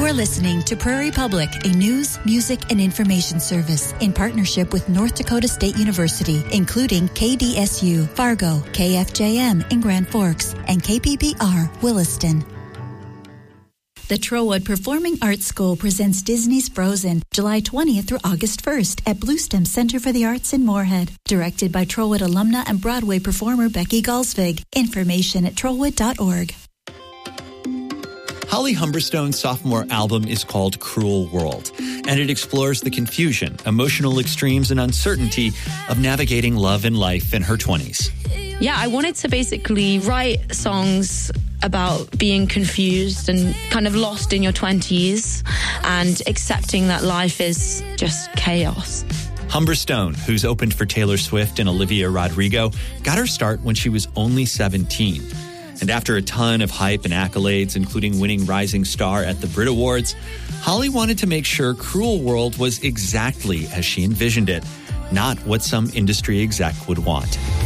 You're listening to Prairie Public, a news, music, and information service in partnership with North Dakota State University, including KDSU, Fargo, KFJM in Grand Forks, and KPBR, Williston. The Trowwood Performing Arts School presents Disney's Frozen, July 20th through August 1st at Bluestem Center for the Arts in Moorhead. Directed by Trowwood alumna and Broadway performer Becky Galsvig. Information at trowwood.org. Holly Humberstone's sophomore album is called Cruel World, and it explores the confusion, emotional extremes, and uncertainty of navigating love and life in her 20s. Yeah, I wanted to basically write songs about being confused and kind of lost in your 20s and accepting that life is just chaos. Humberstone, who's opened for Taylor Swift and Olivia Rodrigo, got her start when she was only 17. And after a ton of hype and accolades, including winning Rising Star at the Brit Awards, Holly wanted to make sure Cruel World was exactly as she envisioned it, not what some industry exec would want.